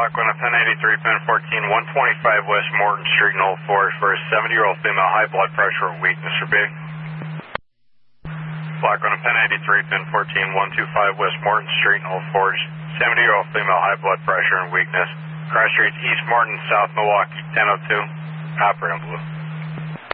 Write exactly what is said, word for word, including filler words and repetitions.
Block one, ten eighty-three, pin fourteen, one twenty-five West Morton Street, Old Forest, for a seventy-year-old female, high blood pressure or weakness, repeat. Block one, ten eighty-three, pin fourteen, one twenty-five West Morton Street, Old Forest, seventy-year-old female, high blood pressure and weakness. Cross Streets, East Morton, South Milwaukee, ten oh two, operating blue.